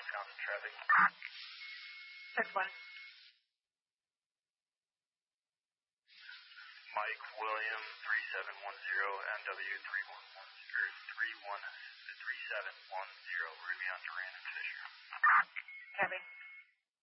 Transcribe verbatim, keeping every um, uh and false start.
Wisconsin traffic. Six one. Mike William three seven one zero N W three one one or three one three seven one zero Ruby on Duran and Fisher.